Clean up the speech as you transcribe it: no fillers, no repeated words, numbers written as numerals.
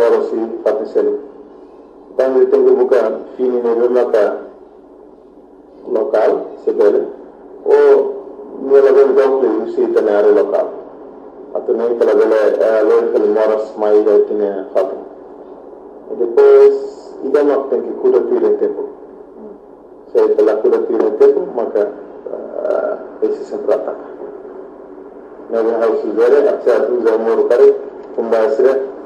loro si fatti seli. Tanto tempo buka fini ne maka lokal sebele o nela ben dokle si tenare lokal. Atau nem pela bela local moras mais da tinha fatu. E depois ida mak tem que cuidar do tempo. Se pela cuidar do tempo maka esse sempre ataca. Nós vamos fazer a certa usa moro kare kumbasira